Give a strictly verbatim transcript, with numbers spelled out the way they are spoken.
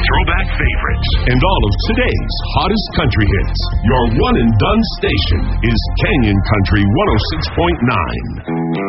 throwback favorites and all of today's hottest country hits. Your one and done station is Canyon Country one oh six point nine.